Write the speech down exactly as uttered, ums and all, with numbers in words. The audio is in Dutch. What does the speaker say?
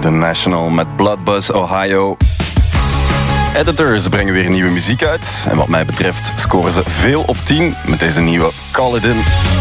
The National met Bloodbuzz Ohio. Editors brengen weer nieuwe muziek uit. En wat mij betreft scoren ze veel op tien met deze nieuwe Call It In.